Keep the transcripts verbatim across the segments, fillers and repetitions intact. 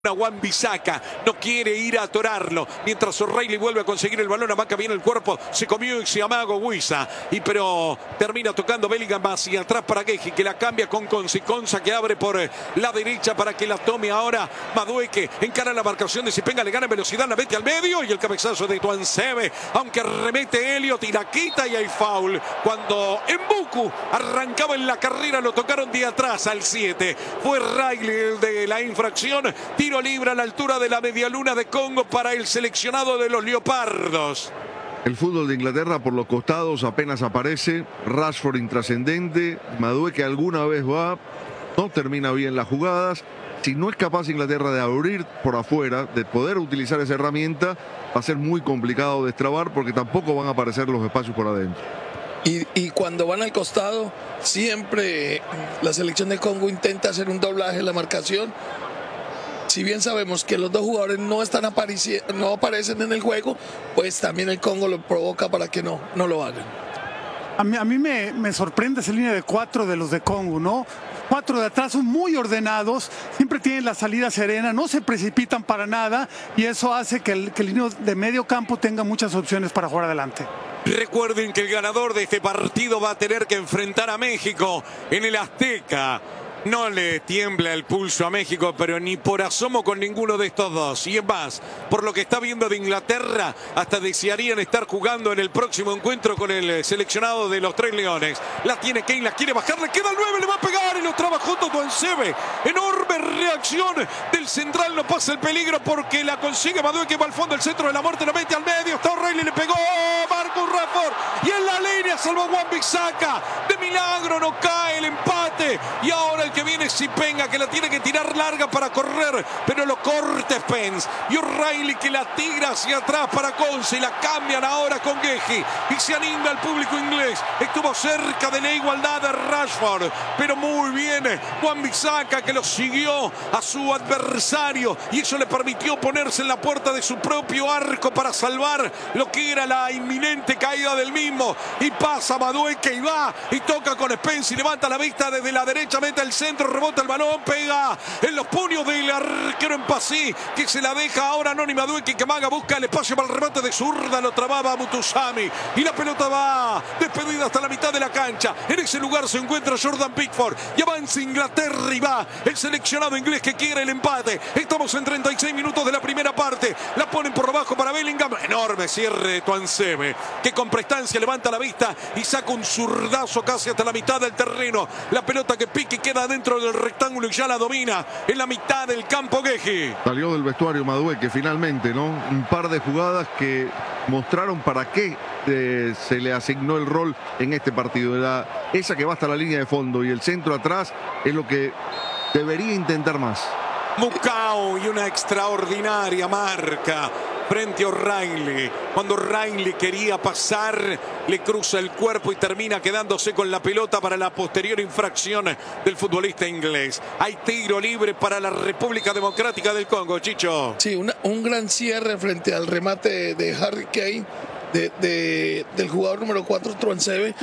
Wan-Bissaka no quiere ir a atorarlo, mientras O'Reilly vuelve a conseguir el balón, amaca bien el cuerpo, se comió y se amago Wissa, y pero termina tocando Bellingham hacia atrás para Guehi, que la cambia con Conza, que abre por la derecha para que la tome ahora Madueke, encara la marcación de Zipenga, le gana en velocidad, la mete al medio y el cabezazo de Tuansebe, aunque remete Elliot y la quita y hay foul, cuando Mbuku arrancaba en la carrera, lo tocaron de atrás al siete, fue Riley el de la infracción, tiro libre a la altura de la medialuna de Congo para el seleccionado de los Leopardos. El fútbol de Inglaterra por los costados apenas aparece, Rashford intrascendente, Madueke alguna vez va, no termina bien las jugadas. Si no es capaz Inglaterra de abrir por afuera, de poder utilizar esa herramienta, va a ser muy complicado destrabar porque tampoco van a aparecer los espacios por adentro. Y, y cuando van al costado, siempre la selección de Congo intenta hacer un doblaje en la marcación. Si bien sabemos que los dos jugadores no están no aparecen en el juego, pues también el Congo lo provoca para que no, no lo hagan. A mí, a mí me, me sorprende esa línea de cuatro de los de Congo, ¿no? Cuatro de atrás son muy ordenados, siempre tienen la salida serena, no se precipitan para nada y eso hace que el, que el línea de medio campo tenga muchas opciones para jugar adelante. Recuerden que el ganador de este partido va a tener que enfrentar a México en el Azteca. No le tiembla el pulso a México, pero ni por asomo con ninguno de estos dos. Y es más, por lo que está viendo de Inglaterra, hasta desearían estar jugando en el próximo encuentro con el seleccionado de los Tres Leones. La tiene Kane, la quiere bajar, le queda el nueve, le va a pegar y lo trabajó Tuansebe. Enorme reacción del central, no pasa el peligro porque la consigue Madueke, va al fondo, el centro de la muerte, la mete al medio, está O'Reilly, le pegó Marcus Rashford y en la línea salvó Wan-Bissaka. De milagro no cae el empate y ahora el que viene es Zipenga, que la tiene que tirar larga para correr, pero lo corta Spence y O'Reilly que la tira hacia atrás para Conza y la cambian ahora con Guehi y se anima el público inglés. Estuvo cerca de la igualdad de Rashford, pero muy bien Wan-Bissaka que lo siguió a su adversario y eso le permitió ponerse en la puerta de su propio arco para salvar lo que era la inminente caída del mismo. Y pasa Madueke y va y toca con Spence y levanta la vista desde la derecha, mete el centro, rebota el balón, pega en los puños del arquero en Pasí, que se la deja ahora Noni Madueke, que Maga busca el espacio para el remate de zurda, lo trababa Mutusami y la pelota va despedida hasta la mitad de la cancha. En ese lugar se encuentra Jordan Pickford y avanza Inglaterra y va el seleccionado inglés que quiere el empate. Estamos en treinta y seis minutos de la primera parte, la ponen por abajo para Bellingham, enorme cierre de Tuansebe, que con prestancia levanta la vista y saca un zurdazo casi hasta la mitad del terreno. La pelota que pique queda dentro del rectángulo y ya la domina en la mitad del campo Guehi. Salió del vestuario Madueke finalmente, ¿no? Un par de jugadas que mostraron para qué eh, se le asignó el rol en este partido. La, esa que va hasta la línea de fondo y el centro atrás es lo que debería intentar más. Mukau y una extraordinaria marca frente a O'Reilly. Cuando O'Reilly quería pasar, le cruza el cuerpo y termina quedándose con la pelota para la posterior infracción del futbolista inglés. Hay tiro libre para la República Democrática del Congo, Chicho. Sí, una, un gran cierre frente al remate de Harry Kane, de, de, del jugador número cuatro, Tuansebe,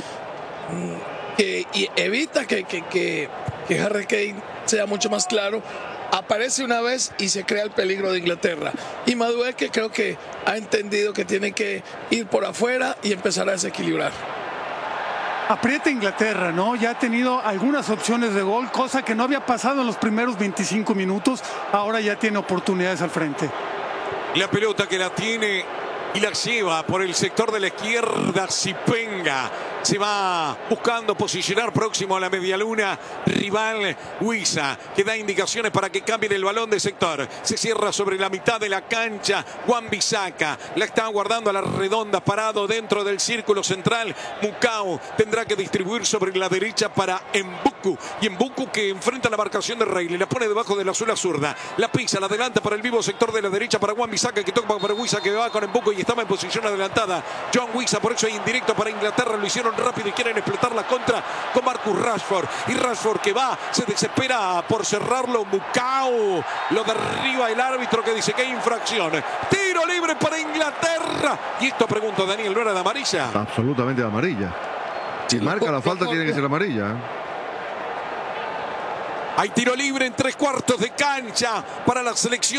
que y evita que, que, que, que Harry Kane sea mucho más claro. Aparece una vez y se crea el peligro de Inglaterra. Y Madueke creo que ha entendido que tiene que ir por afuera y empezar a desequilibrar. Aprieta Inglaterra, ¿no? Ya ha tenido algunas opciones de gol, cosa que no había pasado en los primeros veinticinco minutos. Ahora ya tiene oportunidades al frente. La pelota que la tiene y la lleva por el sector de la izquierda Zipenga. Se va buscando posicionar próximo a la medialuna rival Wissa, que da indicaciones para que cambien el balón de sector. Se cierra sobre la mitad de la cancha Wan-Bissaka, la está guardando a la redonda, parado dentro del círculo central. Mukau tendrá que distribuir sobre la derecha para Mbuku, y Mbuku que enfrenta la marcación de Riley, la pone debajo de la suela zurda, la pisa, la adelanta para el vivo sector de la derecha para Wan-Bissaka, que toca para Wissa, que va con Mbuku y estaba en posición adelantada John Wissa, por eso es indirecto para Inglaterra, lo hicieron rápido y quieren explotar la contra con Marcus Rashford, y Rashford que va, se desespera por cerrarlo. Mukau lo derriba el árbitro, que dice que hay infracción. Tiro libre para Inglaterra, y esto pregunto, Daniel, ¿no era de amarilla? Absolutamente de amarilla. Si marca la falta tiene que ser amarilla. Hay tiro libre en tres cuartos de cancha para la selección.